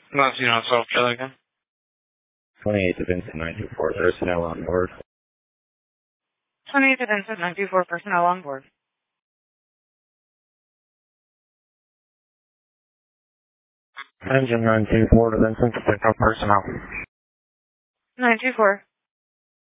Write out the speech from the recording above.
Unless you don't self try that again. 28 to Vincent 924, personnel on board. 28 to Vincent 924, personnel on board. Engine 924 to Vincent, pick up personnel. 924,